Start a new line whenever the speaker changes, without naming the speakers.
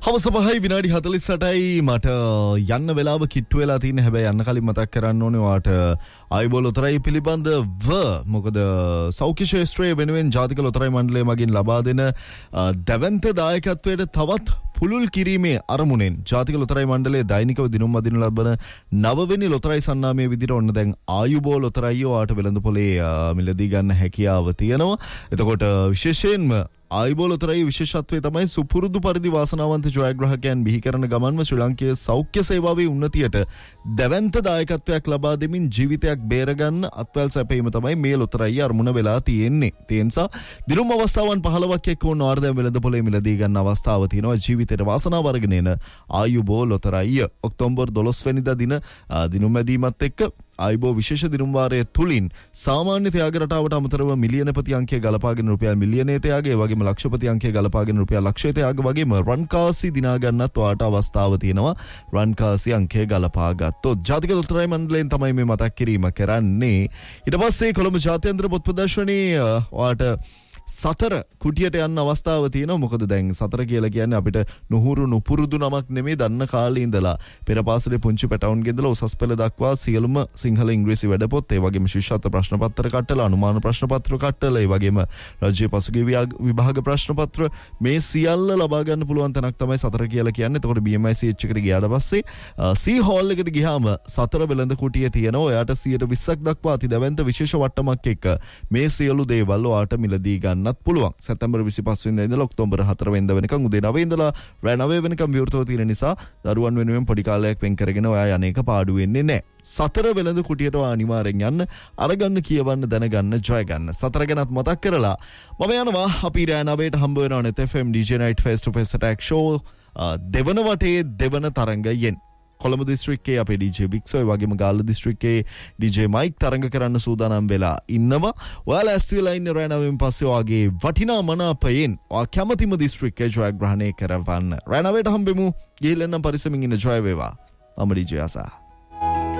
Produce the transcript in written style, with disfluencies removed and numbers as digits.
හවස 5යි විනාඩි 48යි මට යන්න වෙලාව කිට්ටු වෙලා තියෙන හැබැයි යන්න කලින් මතක් කරන්න ඕනේ ඔයාට ආයිබෝ ලොතරැයි පිළිබඳව මොකද සෞඛ්‍ය ශාස්ත්‍රයේ වෙනුවෙන් ජාතික ලොතරැයි මණ්ඩලය මගින් ලබා දෙන දැවැන්ත දායකත්වයට තවත් පුළුල් කිරීමේ අරමුණෙන් ජාතික ලොතරැයි මණ්ඩලයේ දෛනිකව දිනුම් අදින ලබන 9 වෙනි ලොතරැයි සන්නාමයේ විදිහට ඔන්න දැන් ආයුබෝ ලොතරැයි ඔයාට වෙළඳ පොලේ මිලදී ගන්න හැකියාව තියෙනවා. එතකොට විශේෂයෙන්ම ආයිබෝ ලොතරැයි විශේෂත්වය තමයි සුපුරුදු පරිදි වාසනාවන්ත ජයග්‍රාහකයන් බිහි කරන ගමන්ම ශ්‍රී ලංකේය සෞඛ්‍ය සේවාවේ උන්නතියට දැවැන්ත දායකත්වයක් ලබා දෙමින් ජීවිතයක් බේරගන්න අත්වැල් සැපීම තමයි මේ ලොතරැයි අරමුණ වෙලා තියෙන්නේ. ඒ නිසා දිනුම් අවස්ථාවන් 15ක් එක්ක වුණ ආර්ධය වෙළඳ පොලේ මිලදී ගන්න අවස්ථාව තියෙනවා. ජීවිතේට වාසනාව අරගෙන එන ආයුබෝ ලොතරැයි ඔක්තෝබර් 12 වෙනිදා දින දිනුම් මැදීමත් එක්ක ආයිබෝ විශේෂ දිනුම් වාරයේ තුලින් සාමාන්‍ය ත්‍යාග රටාවට අමතරව මිලියනපති අංකය ගලපාගෙන රුපියල් මිලියනයේ ත්‍යාගය වගේම ලක්ෂපති අංකය ගලපාගෙන රුපියල් ලක්ෂයේ ත්‍යාග වගේම රන්කාසි දිනා ගන්නත් ඔයාට අවස්ථාව තියෙනවා. රන්කාසි අංකය ගලපා ගත්තොත් ජාතික ලොතරැයි මණ්ඩලයෙන් තමයි මේ මතක් කිරීම කරන්නේ. ඊට පස්සේ කොළඹ ජාත්‍යන්තර පොත් ප්‍රදර්ශනයේ ඔයාට සතර කුටියට යන්න අවස්ථාව තියෙනවා. මොකද දැන් සතර කියලා කියන්නේ අපිට නුහුරු නුපුරුදු නමක් නෙමෙයි. දන්න කාලේ ඉඳලා පෙර පාසලේ පුංචි පැටවුන් ගෙදලා උසස් පෙළ දක්වා සියලුම සිංහල ඉංග්‍රීසි වැඩපොත් ඒ වගේම ශිෂ්‍යත්ව ප්‍රශ්න පත්‍ර කට්ටලා අනුමාන ප්‍රශ්න පත්‍ර කට්ටලා ඒ වගේම රාජ්‍ය පසුගිය විභාග ප්‍රශ්න පත්‍ර මේ සියල්ල ලබා ගන්න පුළුවන් තැනක් තමයි සතර කියලා කියන්නේ. එතකොට BMICH එකට ගියාට පස්සේ C hall එකට ගියාම සතර වෙළඳ කුටිය තියෙනවා. ඔයාට 120ක් දක්වා අති දැවැන්ත විශේෂ වට්ටමක් එක්ක මේ සියලු දේවල් ඔයාට මිලදී ගන්නත් පුළුවන්. සැප්තැම්බර් 25 වෙනිදා ඉඳලා ඔක්තෝබර් 4 වෙනිදා වෙනකන් උදේ 9 ඉඳලා රෑ 9 වෙනකන් විවෘතව තියෙන නිසා දරුවන් වෙනුවෙන් පොඩි කාලයක් වෙන් කරගෙන ඔයා යන්නේක පාඩු වෙන්නේ නැහැ. සතර වෙළඳ කුටියට අනිවාර්යෙන් යන්න, අරගන්න, කියවන්න, දැනගන්න, ජය ගන්න. සතර ගැනත් මතක් කරලා මම යනවා. අපි රෑ 9ට හම්බ වෙනවා net FM DJ Night Face to Face Attack show දෙවන වටේ දෙවන තරඟයෙන්. කොළඹ දිස්ත්‍රික්කයේ අපේ DJ Bixoy වගේම ගාල්ල දිස්ත්‍රික්කයේ DJ Mike තරඟ කරන්න සූදානම් වෙලා ඉන්නවා. ඔයාලා ඇස් වෙලා ඉන්න රෑ 9න් පස්සේ ඔයාගේ වටිනා මනාපයෙන් ඔයා කැමතිම දිස්ත්‍රික්කයේ ජයග්‍රහණය කරවන්න. රෑ 9ට හම්බෙමු. ගිහින් නම් පරිස්සමින් ඉන්න. ජය වේවා. මම DJ ආසා.